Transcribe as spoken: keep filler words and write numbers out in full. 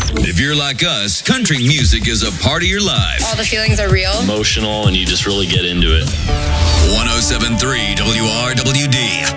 If you're like us, country music is a part of your life. All the feelings are real. Emotional, and you just really get into it. one oh seven point three W R W D.